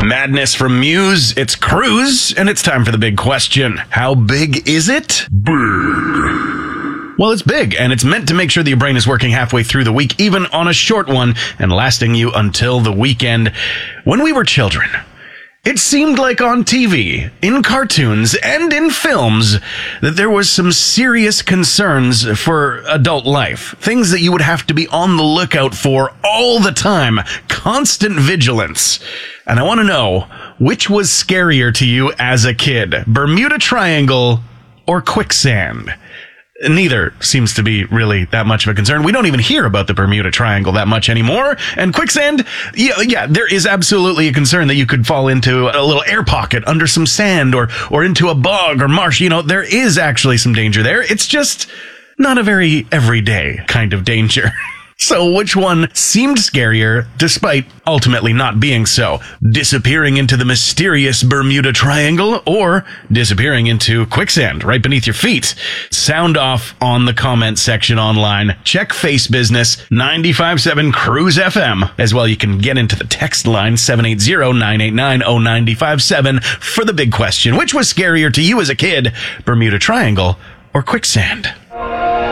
Madness from Muse, it's Cruise, and it's time for the big question. How big is it? Big. Well, it's big, and it's meant to make sure that your brain is working halfway through the week, even on a short one, and lasting you until the weekend. When we were children, it seemed like on TV, in cartoons, and in films that there was some serious concerns for adult life. Things that you would have to be on the lookout for all the time. Constant vigilance. And I want to know, which was scarier to you as a kid? Bermuda Triangle or quicksand? Neither seems to be really that much of a concern. We don't even hear about the Bermuda Triangle that much anymore. And quicksand, yeah, there is absolutely a concern that you could fall into a little air pocket under some sand or into a bog or marsh. You know, there is actually some danger there. It's just not a very everyday kind of danger. So which one seemed scarier, despite ultimately not being so? Disappearing into the mysterious Bermuda Triangle, or disappearing into quicksand right beneath your feet? Sound off on the comment section online. Check Face Business 95.7 Cruise FM. As well, you can get into the text line 780-989-0957 for the big question. Which was scarier to you as a kid, Bermuda Triangle or quicksand?